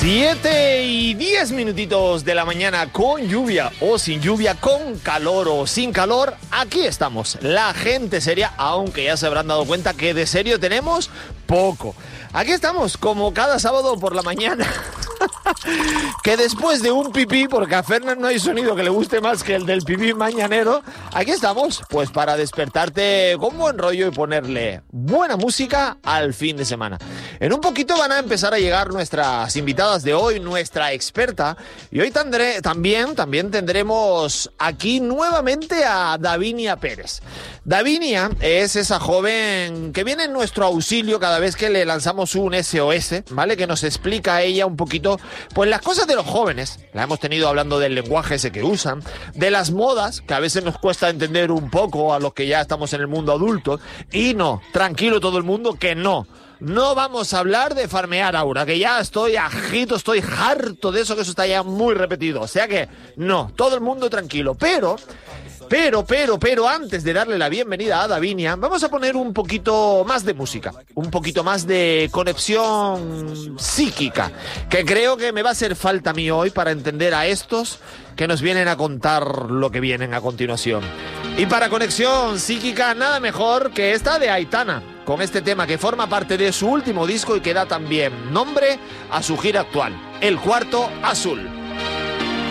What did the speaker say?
7:10 de la mañana, con lluvia o sin lluvia, con calor o sin calor. Aquí estamos, la gente seria, aunque ya se habrán dado cuenta que de serio tenemos poco. Aquí estamos, como cada sábado por la mañana. Que después de un pipí, porque a Fernan no hay sonido que le guste más que el del pipí mañanero, aquí estamos, pues para despertarte con buen rollo y ponerle buena música al fin de semana. En un poquito van a empezar a llegar nuestras invitadas de hoy, nuestra experta, y hoy también tendremos aquí nuevamente a Davinia Pérez. Davinia es esa joven que viene en nuestro auxilio cada vez que le lanzamos un SOS, ¿vale? Que nos explica a ella un poquito, pues las cosas de los jóvenes. La hemos tenido hablando del lenguaje ese que usan, de las modas, que a veces nos cuesta entender un poco a los que ya estamos en el mundo adulto. Y no, tranquilo todo el mundo, que no vamos a hablar de farmear aura, que ya estoy harto de eso, que eso está ya muy repetido. O sea que no, todo el mundo tranquilo. Pero antes de darle la bienvenida a Davinia, vamos a poner un poquito más de música, un poquito más de conexión psíquica, que creo que me va a hacer falta a mí hoy para entender a estos que nos vienen a contar lo que vienen a continuación. Y para conexión psíquica, nada mejor que esta de Aitana, con este tema que forma parte de su último disco y que da también nombre a su gira actual, El Cuarto Azul.